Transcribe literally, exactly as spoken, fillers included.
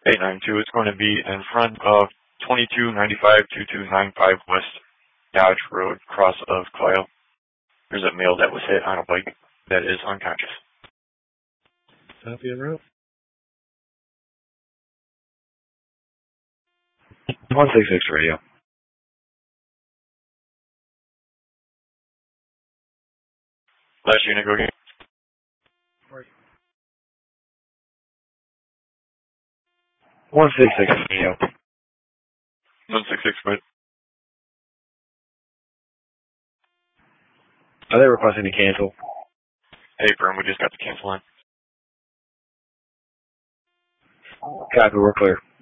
eight nine two, it's going to be in front of twenty-two ninety-five twenty-two ninety-five West Dodge Road, cross of Clio. There's a male that was hit on a bike that is unconscious. Copy en route. one six six radio. Last unit, go again. one six six radio. one six six, right? Are they requesting to cancel? Hey, firm, we just got the cancel line. Copy, we're clear.